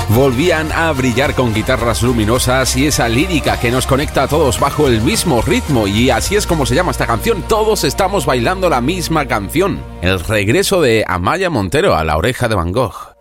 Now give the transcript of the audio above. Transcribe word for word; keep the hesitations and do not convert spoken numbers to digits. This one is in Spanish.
volvían a brillar con guitarras luminosas y esa lírica que nos conecta a todos bajo el mismo ritmo, y así es como se llama esta canción. Todos estamos bailando la misma canción. El regreso de Amaya Montero a La Oreja de Van Gogh.